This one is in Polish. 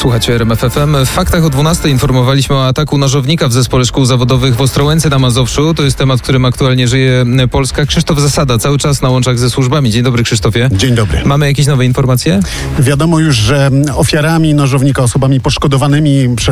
Słuchajcie RMF FM. W faktach o 12 informowaliśmy o ataku nożownika w zespole szkół zawodowych w Ostrołęce na Mazowszu. To jest temat, którym aktualnie żyje Polska. Krzysztof Zasada cały czas na łączach ze służbami. Dzień dobry, Krzysztofie. Dzień dobry. Mamy jakieś nowe informacje? Wiadomo już, że ofiarami nożownika, osobami poszkodowanymi przez